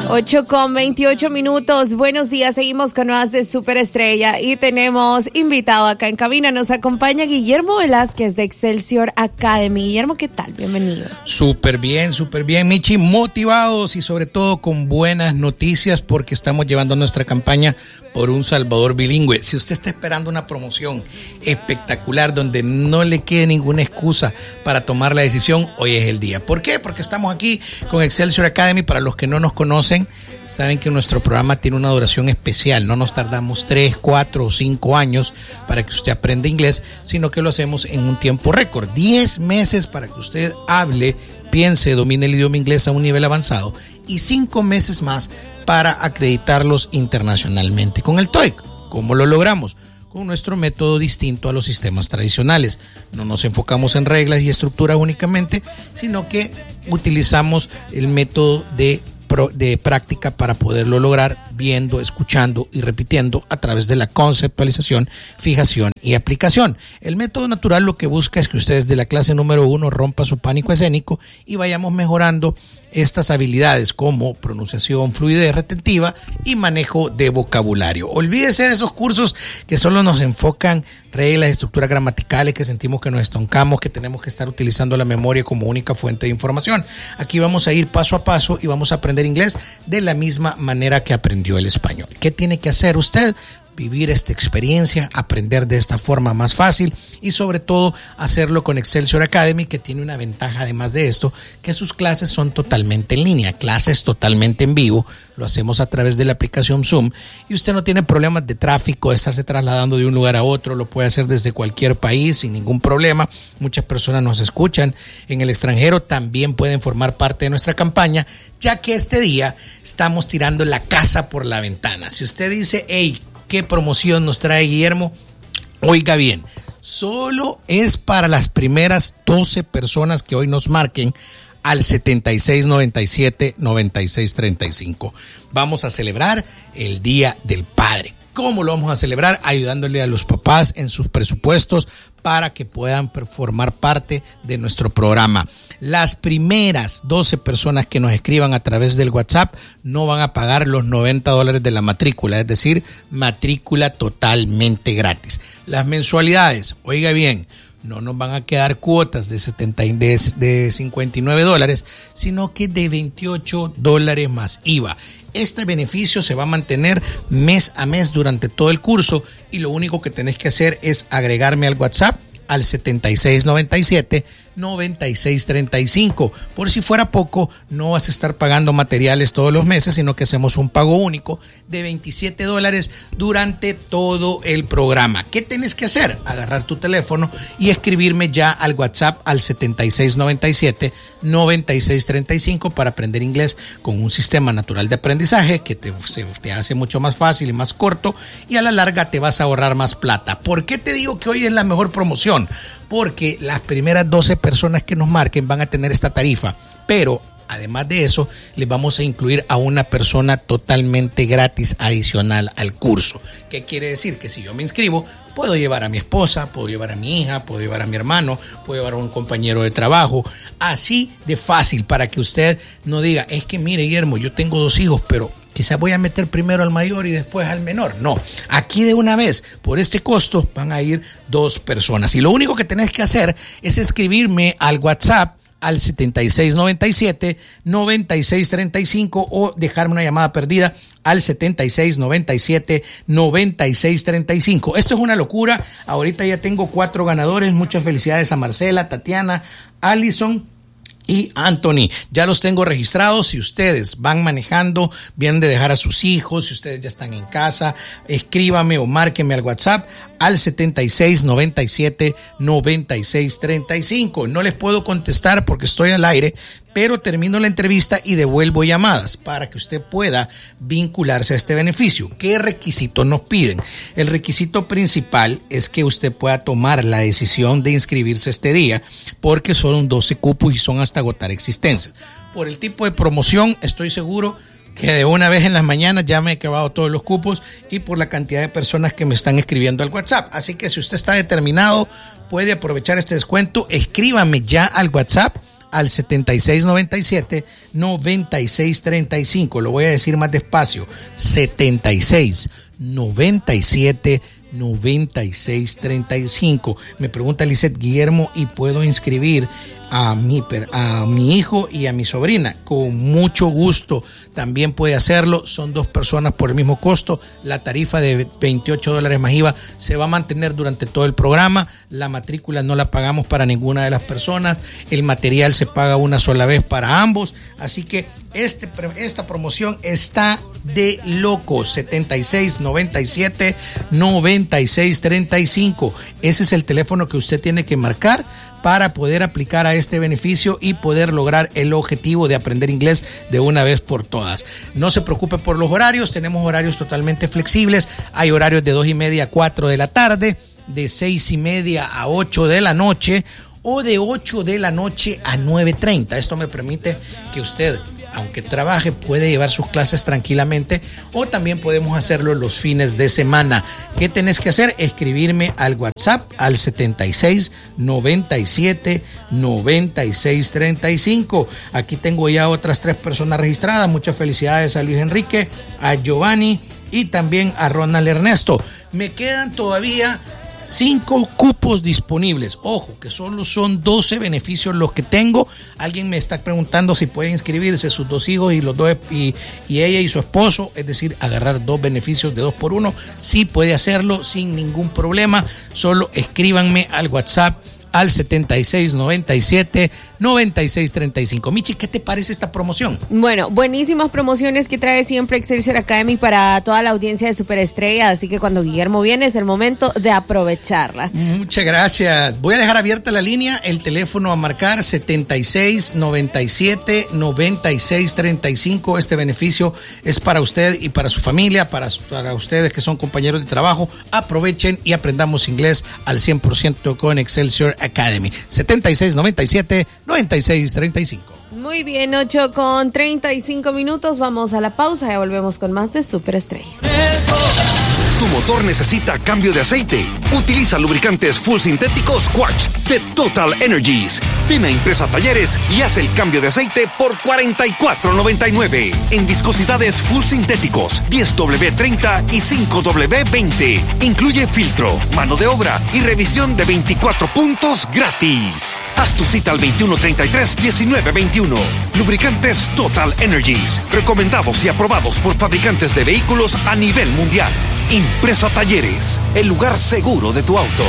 8:28. Buenos días, seguimos con más de Superestrella y tenemos invitado acá en cabina. Nos acompaña Guillermo Velázquez de Excelsior Academy. Guillermo, ¿qué tal? Bienvenido. Súper bien, Michi. Motivados y sobre todo con buenas noticias porque estamos llevando nuestra campaña por un Salvador bilingüe. Si usted está esperando una promoción espectacular donde no le quede ninguna excusa para tomar la decisión, hoy es el día. ¿Por qué? Porque estamos aquí con Excelsior Academy. Para los que no nos conocen, saben que nuestro programa tiene una duración especial. No nos tardamos 3, 4 o 5 años para que usted aprenda inglés, sino que lo hacemos en un tiempo récord. 10 meses para que usted hable, piense, domine el idioma inglés a un nivel avanzado y 5 meses más para acreditarlos internacionalmente con el TOEIC. ¿Cómo lo logramos? Con nuestro método distinto a los sistemas tradicionales. No nos enfocamos en reglas y estructuras únicamente, sino que utilizamos el método de práctica para poderlo lograr viendo, escuchando y repitiendo a través de la conceptualización, fijación y aplicación. El método natural lo que busca es que ustedes de la clase número 1 rompa su pánico escénico y vayamos mejorando estas habilidades como pronunciación fluida y retentiva y manejo de vocabulario. Olvídese de esos cursos que solo nos enfocan reglas, estructuras gramaticales, que sentimos que nos estoncamos, que tenemos que estar utilizando la memoria como única fuente de información. Aquí vamos a ir paso a paso y vamos a aprender inglés de la misma manera que aprendió el español. ¿Qué tiene que hacer usted? Vivir esta experiencia, aprender de esta forma más fácil y sobre todo hacerlo con Excelsior Academy, que tiene una ventaja además de esto, que sus clases son totalmente en línea, clases totalmente en vivo, lo hacemos a través de la aplicación Zoom y usted no tiene problemas de tráfico, de estarse trasladando de un lugar a otro, lo puede hacer desde cualquier país sin ningún problema. Muchas personas nos escuchan en el extranjero, también pueden formar parte de nuestra campaña, ya que este día estamos tirando la casa por la ventana. Si usted dice, hey, ¿qué promoción nos trae Guillermo? Oiga bien, solo es para las primeras 12 personas que hoy nos marquen al 7697-9635. Vamos a celebrar el Día del Padre. ¿Cómo lo vamos a celebrar? Ayudándole a los papás en sus presupuestos para que puedan formar parte de nuestro programa. Las primeras 12 personas que nos escriban a través del WhatsApp no van a pagar los $90 de la matrícula, es decir, matrícula totalmente gratis. Las mensualidades, oiga bien, no nos van a quedar cuotas de $59, sino que de $28 más IVA. Este beneficio se va a mantener mes a mes durante todo el curso y lo único que tenés que hacer es agregarme al WhatsApp al 7697-9635. Por si fuera poco, no vas a estar pagando materiales todos los meses, sino que hacemos un pago único de $27 durante todo el programa. ¿Qué tienes que hacer? Agarrar tu teléfono y escribirme ya al WhatsApp al 7697-9635 para aprender inglés con un sistema natural de aprendizaje que te hace mucho más fácil y más corto y a la larga te vas a ahorrar más plata. ¿Por qué te digo que hoy es la mejor promoción? Porque las primeras 12 personas que nos marquen van a tener esta tarifa, pero además de eso les vamos a incluir a una persona totalmente gratis adicional al curso. ¿Qué quiere decir? Que si yo me inscribo, puedo llevar a mi esposa, puedo llevar a mi hija, puedo llevar a mi hermano, puedo llevar a un compañero de trabajo, así de fácil para que usted no diga, es que mire Guillermo, yo tengo 2 hijos, pero quizás voy a meter primero al mayor y después al menor. No, aquí de una vez, por este costo, van a ir 2 personas. Y lo único que tenés que hacer es escribirme al WhatsApp al 7697-9635 o dejarme una llamada perdida al 7697-9635. Esto es una locura. Ahorita ya tengo 4 ganadores. Muchas felicidades a Marcela, Tatiana, Allison y Anthony. Ya los tengo registrados. Si ustedes van manejando, vienen de dejar a sus hijos, si ustedes ya están en casa, escríbame o márqueme al WhatsApp al 7697-9635. No les puedo contestar porque estoy al aire, pero termino la entrevista y devuelvo llamadas para que usted pueda vincularse a este beneficio. ¿Qué requisitos nos piden? El requisito principal es que usted pueda tomar la decisión de inscribirse este día, porque son 12 cupos y son hasta agotar existencias. Por el tipo de promoción, estoy seguro que de una vez en las mañanas ya me he acabado todos los cupos y por la cantidad de personas que me están escribiendo al WhatsApp. Así que si usted está determinado, puede aprovechar este descuento. Escríbame ya al WhatsApp al 7697-9635. Lo voy a decir más despacio. 7697-9635. Me pregunta Lizeth: Guillermo, ¿y puedo inscribir a mi hijo y a mi sobrina? Con mucho gusto, también puede hacerlo. Son 2 personas por el mismo costo. La tarifa de $28 más IVA se va a mantener durante todo el programa. La matrícula no la pagamos para ninguna de las personas. El material se paga una sola vez para ambos. Así que esta promoción está de locos. 7697-9635. Ese es el teléfono que usted tiene que marcar para poder aplicar a este beneficio y poder lograr el objetivo de aprender inglés de una vez por todas. No se preocupe por los horarios, tenemos horarios totalmente flexibles. Hay horarios de 2:30 a 4 de la tarde, de 6:30 a 8 de la noche o de 8 de la noche a 9:30. Esto me permite que usted, aunque trabaje, puede llevar sus clases tranquilamente, o también podemos hacerlo los fines de semana. ¿Qué tenés que hacer? Escribirme al WhatsApp al 7697-9635. Aquí tengo ya otras 3 personas registradas. Muchas felicidades a Luis Enrique, a Giovanni y también a Ronald Ernesto. Me quedan todavía 5 cupos disponibles. Ojo, que solo son 12 beneficios los que tengo. Alguien me está preguntando si pueden inscribirse sus 2 hijos y los 2 y ella y su esposo, es decir, agarrar 2 beneficios de 2 por 1. Sí puede hacerlo sin ningún problema. Solo escríbanme al WhatsApp al 7697-9635. Michi, ¿qué te parece esta promoción? Bueno, buenísimas promociones que trae siempre Excelsior Academy para toda la audiencia de Superestrella, así que cuando Guillermo viene es el momento de aprovecharlas. Muchas gracias. Voy a dejar abierta la línea, el teléfono a marcar 7697-9635. Este beneficio es para usted y para su familia, para ustedes que son compañeros de trabajo. Aprovechen y aprendamos inglés al 100% con Excelsior Academy. 7697-9635. Muy bien, 8:35. Vamos a la pausa, ya volvemos con más de Superestrella. Tu motor necesita cambio de aceite. Utiliza lubricantes full sintéticos Quartz de Total Energies. Ven a Impresa Talleres y haz el cambio de aceite por $44.99. En viscosidades full sintéticos 10W30 y 5W20. Incluye filtro, mano de obra y revisión de 24 puntos gratis. Haz tu cita al 2133-1921. Lubricantes Total Energies. Recomendados y aprobados por fabricantes de vehículos a nivel mundial. Impresa Talleres, el lugar seguro de tu auto.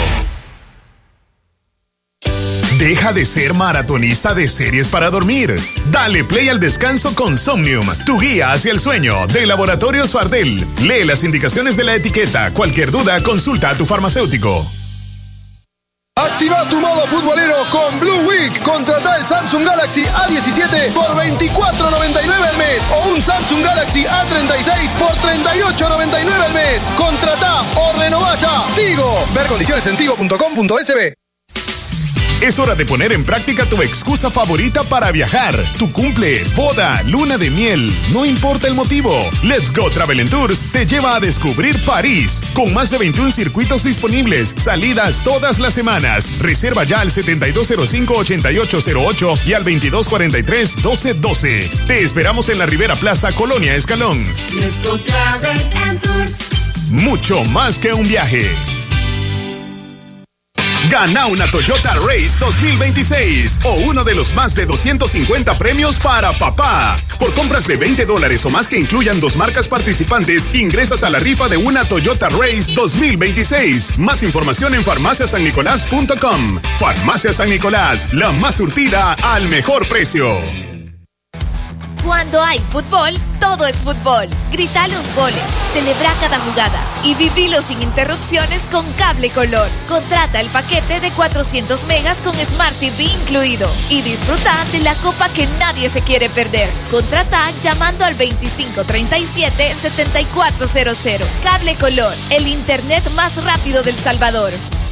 Deja de ser maratonista de series para dormir. Dale play al descanso con Somnium, tu guía hacia el sueño, de Laboratorios Fardel. Lee las indicaciones de la etiqueta. Cualquier duda, consulta a tu farmacéutico. Activa tu modo futbolero con Blue Week. Contrata el Samsung Galaxy A17 por $24.99 al mes o un Samsung Galaxy A36 por $38.99 al mes. Contrata o renová ya. Tigo. Ver condiciones en tigo.com.sb. Es hora de poner en práctica tu excusa favorita para viajar. Tu cumple, boda, luna de miel, no importa el motivo. Let's Go Travel & Tours te lleva a descubrir París. Con más de 21 circuitos disponibles, salidas todas las semanas. Reserva ya al 7205-8808 y al 2243-1212. Te esperamos en la Rivera Plaza, Colonia Escalón. Let's Go Travel & Tours. Mucho más que un viaje. Gana una Toyota Race 2026 o uno de los más de 250 premios para papá. Por compras de $20 o más que incluyan 2 marcas participantes, ingresas a la rifa de una Toyota Race 2026. Más información en farmaciasannicolás.com. Farmacia San Nicolás, la más surtida al mejor precio. Cuando hay fútbol, todo es fútbol. Grita los goles, celebra cada jugada y vivilo sin interrupciones con Cable Color. Contrata el paquete de 400 megas con Smart TV incluido y disfruta de la copa que nadie se quiere perder. Contrata llamando al 2537-7400. Cable Color, el internet más rápido del Salvador.